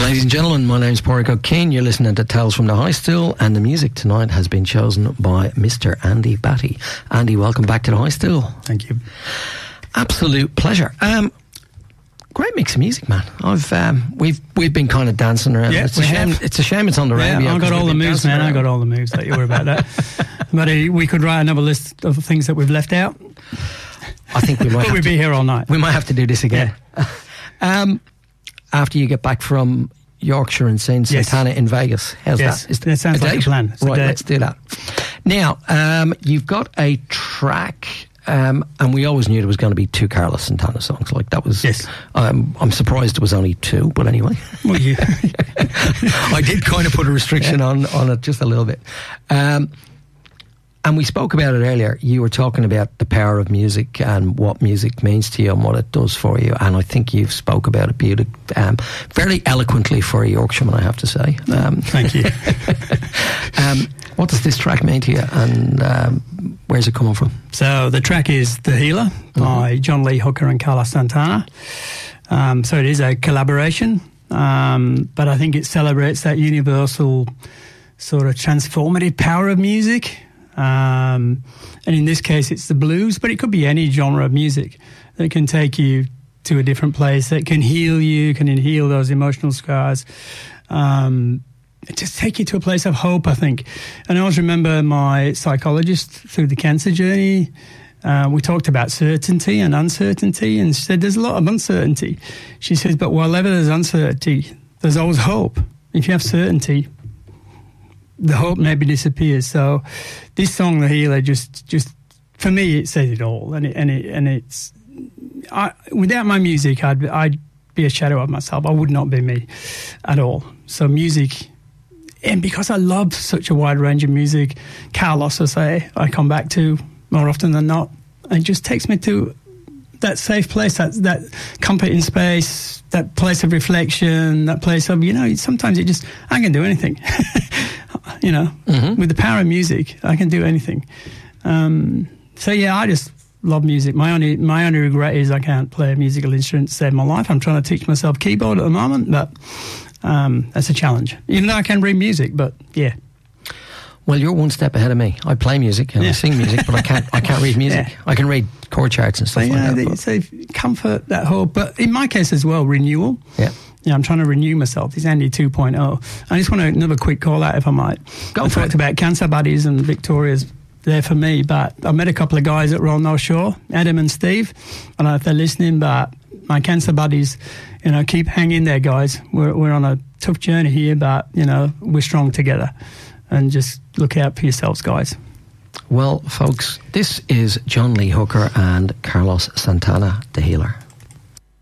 Ladies and gentlemen, my name's Pádraig O'Keefe. You're listening to Tales from the High Stool, and the music tonight has been chosen by Mr. Andy Batty. Andy, welcome back to the High Stool. Thank you. Absolute pleasure. Great mix of music, man. We've been kind of dancing around. Yeah, It's a shame it's on the radio. I got all the moves, man. I got all the moves. Don't you worry about that. But we could write another list of things that we've left out. I think we might. We'd be here all night. We might have to do this again. Yeah. After you get back from Yorkshire and St. Santana in Vegas, how's that? That sounds like a plan. Right, let's do that. Now, you've got a track. And we always knew there was going to be 2 Carlos Santana songs. Like that was. Yes. I'm surprised there was only 2, but anyway. Well, I did kind of put a restriction on it just a little bit. And we spoke about it earlier. You were talking about the power of music and what music means to you and what it does for you. And I think you've spoke about it very eloquently for a Yorkshireman, I have to say. Thank you. What does this track mean to you, and where's it coming from? So the track is The Healer by John Lee Hooker and Carlos Santana. So it is a collaboration, but I think it celebrates that universal sort of transformative power of music. And in this case, it's the blues, but it could be any genre of music that can take you to a different place, that can heal you, can heal those emotional scars. Just take you to a place of hope, I think. And I always remember my psychologist through the cancer journey. We talked about certainty and uncertainty, and she said there's a lot of uncertainty. She says, but wherever there's uncertainty, there's always hope. If you have certainty, the hope maybe disappears. So this song, The Healer, just for me, it says it all. And it's without my music, I'd be a shadow of myself. I would not be me at all. So music. And because I love such a wide range of music, Carlos, I come back to more often than not. It just takes me to that safe place, that comforting space, that place of reflection, that place of, sometimes I can do anything. With the power of music, I can do anything. I just love music. My only regret is I can't play a musical instrument to save my life. I'm trying to teach myself keyboard at the moment, but that's a challenge. Even though I can read music, but yeah. Well, you're one step ahead of me. I play music and I sing music, but I can't read music. Yeah. I can read chord charts and stuff like that. So comfort, that hope, but in my case as well, renewal. Yeah. Yeah, I'm trying to renew myself. It's Andy 2.0. I just want another quick call out, if I might. I talked about Cancer Buddies and Victoria's there for me, but I met a couple of guys at Royal North Shore, Adam and Steve. I don't know if they're listening, but my Cancer Buddies, keep hanging there, guys. We're on a tough journey here, but, we're strong together. And just look out for yourselves, guys. Well, folks, this is John Lee Hooker and Carlos Santana, The Healer.